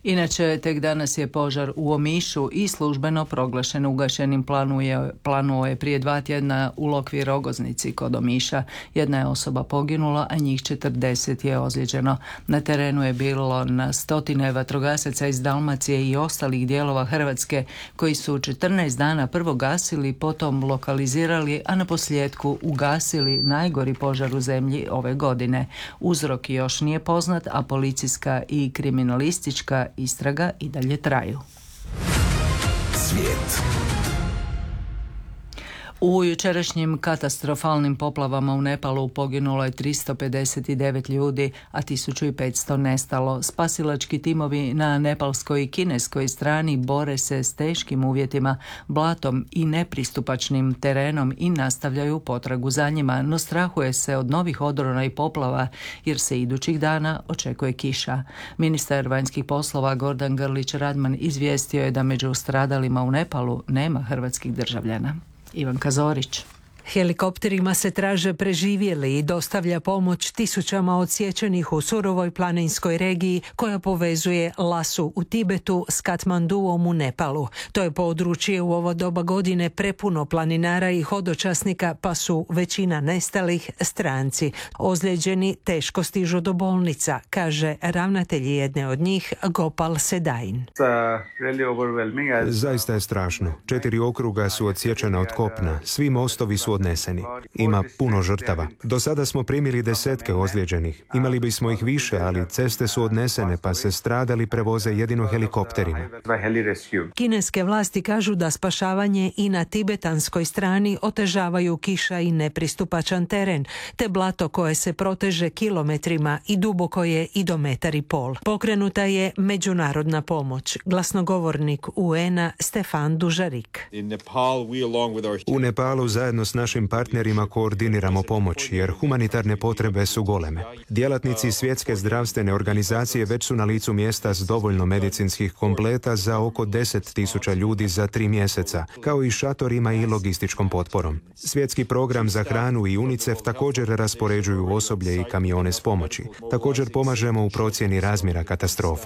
Inače, tek danas je požar u Omišu i službeno proglašen ugašenim. Planuo je prije 2 tjedna u Lokvi Rogoznici kod Omiša. Jedna je osoba poginula, a njih 40 je ozlijeđeno. Na terenu je bilo na stotine vatrogasaca iz Dalmacije i ostalih dijelova Hrvatske koji su 14 dana prvo gasili, potom lokalizirali, a na posljedku ugasili najgori požar u zemlji ove godine. Uzrok još nije poznat, a policijska i kriminalistička istraga i dalje traju. Svijet. U jučerašnjim katastrofalnim poplavama u Nepalu poginulo je 359 ljudi, a 1500 nestalo. Spasilački timovi na nepalskoj i kineskoj strani bore se s teškim uvjetima, blatom i nepristupačnim terenom i nastavljaju potragu za njima, no strahuje se od novih odrona i poplava jer se idućih dana očekuje kiša. Ministar vanjskih poslova Gordan Grlić Radman izvijestio je da među stradalima u Nepalu nema hrvatskih državljana. Ivanka Zorić. Helikopterima se traže preživjeli i dostavlja pomoć tisućama odsječenih u surovoj planinskoj regiji koja povezuje Lasu u Tibetu s Katmanduom u Nepalu. To je područje u ovo doba godine prepuno planinara i hodočasnika, pa su većina nestalih stranci. Ozlijeđeni teško stižu do bolnica, kaže ravnatelj jedne od njih, Gopal Sedain. Zaista je strašno. 4 okruga su odsječena od kopna. Svi mostovi su odneseni. Ima puno žrtava. Do sada smo primili 10 ozlijeđenih. Imali bismo ih više, ali ceste su odnesene, pa se stradali prevoze jedino helikopterima. Kineske vlasti kažu da spašavanje i na tibetanskoj strani otežavaju kiša i nepristupačan teren, te blato koje se proteže kilometrima i duboko je i do 1,5 metra. Pokrenuta je međunarodna pomoć. Glasnogovornik UN-a Stefan Dužarik. U Nepalu zajedno s našim partnerima koordiniramo pomoć, jer humanitarne potrebe su goleme. Djelatnici Svjetske zdravstvene organizacije već su na licu mjesta s dovoljno medicinskih kompleta za oko 10.000 ljudi za 3 mjeseca, kao i šatorima i logističkom potporom. Svjetski program za hranu i UNICEF također raspoređuju osoblje i kamione s pomoći. Također pomažemo u procjeni razmjera katastrofe.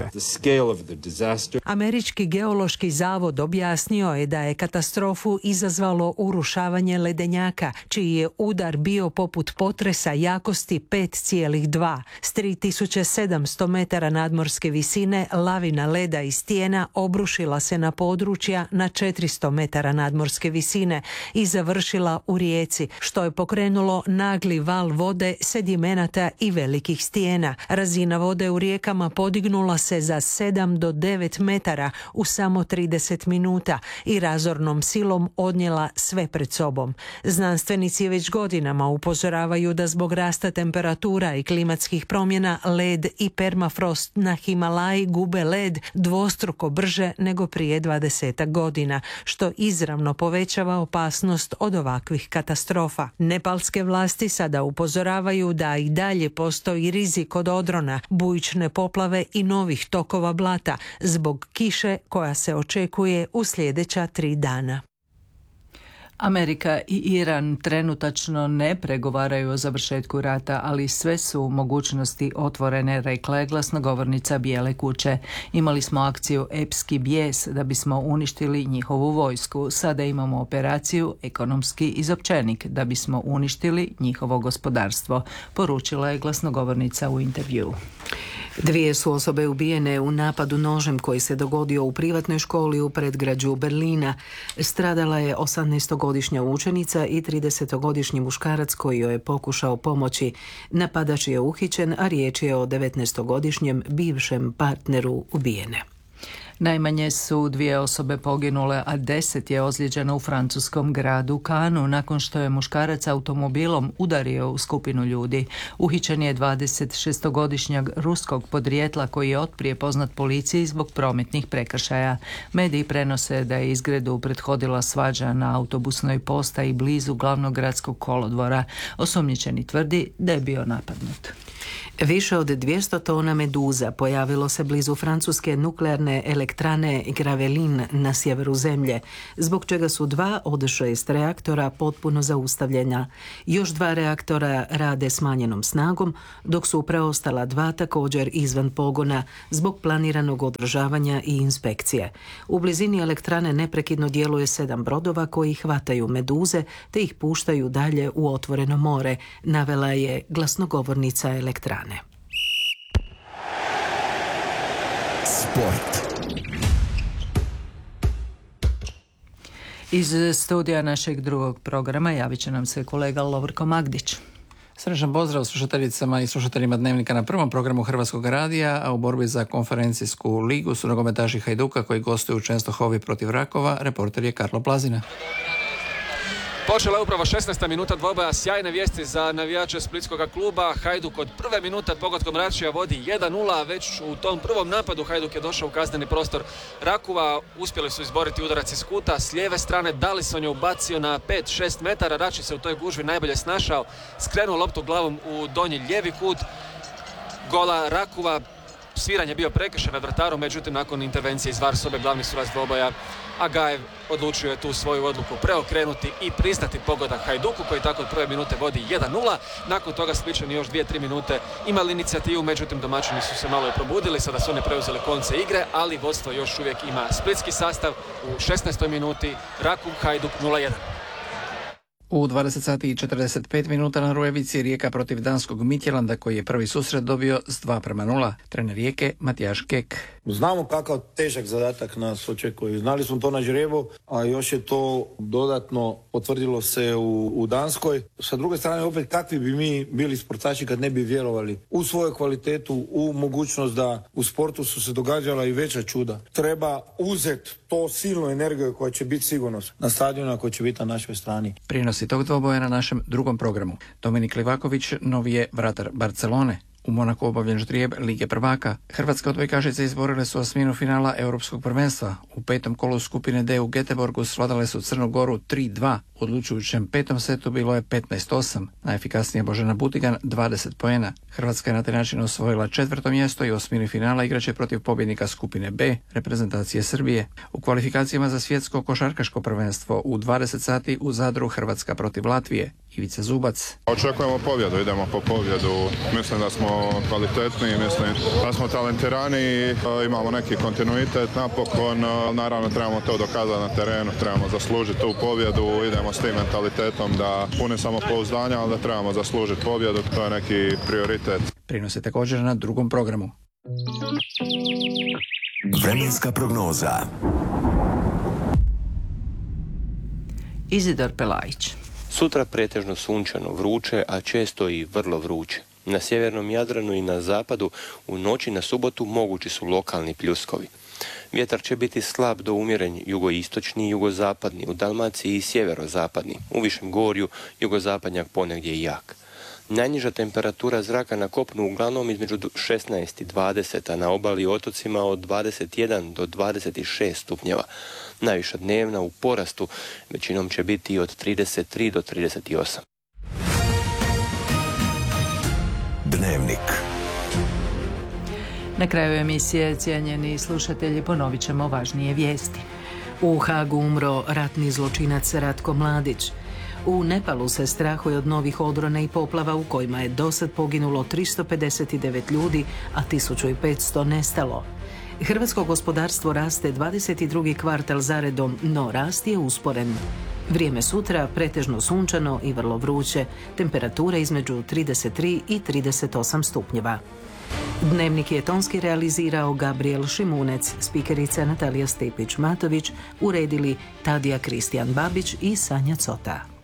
Američki geološki zavod objasnio je da je katastrofu izazvalo urušavanje ledenjaka, čiji je udar bio poput potresa jakosti 5,2. S 3700 metara nadmorske visine lavina leda i stijena obrušila se na područja na 400 metara nadmorske visine i završila u rijeci, što je pokrenulo nagli val vode, sedimenata i velikih stijena. Razina vode u rijekama podignula se za 7 do 9 metara u samo 30 minuta i razornom silom odnijela sve pred sobom. Znanstvenici već godinama upozoravaju da zbog rasta temperatura i klimatskih promjena led i permafrost na Himalaji gube led dvostruko brže nego prije 20 godina, što izravno povećava opasnost od ovakvih katastrofa. Nepalske vlasti sada upozoravaju da i dalje postoji rizik od odrona, bujične poplave i novih tokova blata zbog kiše koja se očekuje u sljedeća 3 dana. Amerika i Iran trenutačno ne pregovaraju o završetku rata, ali sve su mogućnosti otvorene, rekla je glasnogovornica Bijele kuće. Imali smo akciju Epski bijes da bismo uništili njihovu vojsku. Sada imamo operaciju Ekonomski izopćenik da bismo uništili njihovo gospodarstvo, poručila je glasnogovornica u intervjuu. 2 su osobe ubijene u napadu nožem koji se dogodio u privatnoj školi u predgrađu Berlina. Stradala je 18-godišnja učenica i 30-godišnji muškarac koji joj je pokušao pomoći. Napadač je uhićen, a riječ je o 19-godišnjem bivšem partneru ubijene. Najmanje su 2 osobe poginule, a 10 je ozlijeđeno u francuskom gradu Cannesu nakon što je muškarac automobilom udario u skupinu ljudi. Uhićen je 26-godišnjak ruskog podrijetla koji je otprije poznat policiji zbog prometnih prekršaja. Mediji prenose da je izgredu prethodila svađa na autobusnoj postaji blizu glavnog gradskog kolodvora. Osumnjičeni tvrdi da je bio napadnut. Više od 200 tona meduza pojavilo se blizu francuske nuklearne elektrane Gravelines na sjeveru zemlje, zbog čega su 2 od 6 reaktora potpuno zaustavljena. Još 2 reaktora rade smanjenom snagom, dok su preostala 2 također izvan pogona zbog planiranog održavanja i inspekcije. U blizini elektrane neprekidno djeluje 7 brodova koji hvataju meduze te ih puštaju dalje u otvoreno more, navela je glasnogovornica elektrane. Sport. Iz studija našeg drugog programa javit će nam se kolega Lovrko Magdić. Srećan pozdrav slušateljicama i slušateljima Dnevnika na prvom programu Hrvatskog radija, a u borbi za konferencijsku ligu su nogometaši Hajduka koji gostuju u Čenstohovi protiv Rakova. Reporter je Karlo Plazina. Počela je upravo 16. minuta dvoboja, sjajne vijesti za navijače splitskog kluba. Hajduk od prve minute pogodkom Račija vodi 1-0, a već u tom prvom napadu Hajduk je došao u kazneni prostor Rakova. Uspjeli su izboriti udarac iz kuta, s lijeve strane Dalison je ubacio na 5-6 metara, Rači se u toj gužvi najbolje snašao, skrenuo loptu glavom u donji lijevi kut gola Rakova. Sviranje je bio prekršen nad vratarom, međutim nakon intervencije iz VAR sobe glavni sudac dvoboja Agajev odlučio je tu svoju odluku preokrenuti i priznati pogodak Hajduku koji tako od prve minute vodi 1-0. Nakon toga Splićani još 2-3 minute imali inicijativu, međutim domaćini su se malo probudili, sada su oni preuzeli konce igre, ali vodstvo još uvijek ima splitski sastav. U 16. minuti Rakov Hajduk 0-1. U 20 sati i 45 minuta na Rujevici Rijeka protiv danskog Midtjylanda koji je prvi susret dobio s 2:0. Trener Rijeke Matijaš Kek. Znamo kakav težak zadatak nas očekuje. Znali smo to na žrebu, a još je to dodatno potvrdilo se u Danskoj. Sa druge strane, opet kakvi bi mi bili sportaši kad ne bi vjerovali u svoju kvalitetu, u mogućnost da u sportu su se događala i veća čuda. Treba uzeti to silnu energiju koja će biti sigurnost na stadionu, koja će biti na našoj strani. Prinosi tog dvoboja na našem drugom programu. Dominik Livaković, novi je vratar Barcelone. U Monaku obavljen ždrijeb Lige prvaka. Hrvatske odbojkašice izborile su osminu finala Europskog prvenstva. U 5. kolu skupine D u Göteborgu svladale su Crnu Goru 3-2. U odlučujućem 5. setu bilo je 15-8. Najefikasnija Božena Butigan 20 poena. Hrvatska je na taj način osvojila 4. mjesto i osmini finala igraće protiv pobjednika skupine B, reprezentacije Srbije. U kvalifikacijama za svjetsko košarkaško prvenstvo u 20 sati u Zadru Hrvatska protiv Latvije. Ivica Zubac. Očekujemo pobjedu, idemo po pobjedu. Mislim da smo kvalitetni, mislim da smo talentirani, imamo neki kontinuitet napokon. Naravno trebamo to dokazati na terenu, trebamo zaslužiti tu pobjedu, idemo s tim mentalitetom da puni samopouzdanja, ali da trebamo zaslužiti pobjedu, to je neki prioritet. Prinose također na drugom programu. Vremenska prognoza. Izidor Pelajić. Sutra pretežno sunčano, vruće, a često i vrlo vruće. Na sjevernom Jadranu i na zapadu u noći na subotu mogući su lokalni pljuskovi. Vjetar će biti slab do umjeren jugoistočni i jugozapadni, u Dalmaciji i sjeverozapadni, u Višem Gorju jugozapadnjak ponegdje i jak. Najniža temperatura zraka na kopnu uglavnom između 16 i 20, a na obali i otocima od 21 do 26 stupnjeva. Najviša dnevna u porastu većinom će biti od 33 do 38. Dnevnik. Na kraju emisije, cijenjeni slušatelji, ponovit ćemo važnije vijesti. U Hagu umro ratni zločinac Ratko Mladić. U Nepalu se strahuje od novih odrona i poplava u kojima je dosad poginulo 359 ljudi, a 1500 nestalo. Hrvatsko gospodarstvo raste 22. kvartal zaredom, no rast je usporen. Vrijeme sutra pretežno sunčano i vrlo vruće, temperatura između 33 i 38 stupnjeva. Dnevnik je tonski realizirao Gabriel Šimunec, spikerica Natalija Stepić-Matović, uredili Tadija Kristijan Babić i Sanja Cota.